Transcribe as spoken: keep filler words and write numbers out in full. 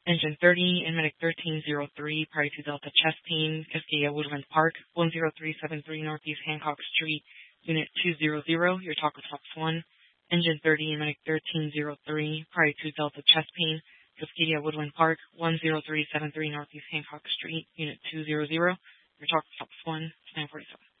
Engine thirty in Medic thirteen oh three, prior to Delta chest pain, Cascadia Woodland Park, one zero three seven three Northeast Hancock Street, Unit two hundred, your talk with Fox one. Engine thirty in Medic thirteen oh three, prior to Delta chest pain, Cascadia Woodland Park, one zero three seven three Northeast Hancock Street, Unit two hundred, your talk with Fox one, nine forty-seven.